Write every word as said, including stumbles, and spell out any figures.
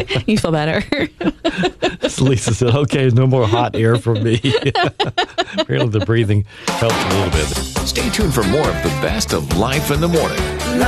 You feel better. So Lisa said, okay, no more hot air from me. Apparently the breathing helped a little bit. Stay tuned for more of the best of Life in the Morning.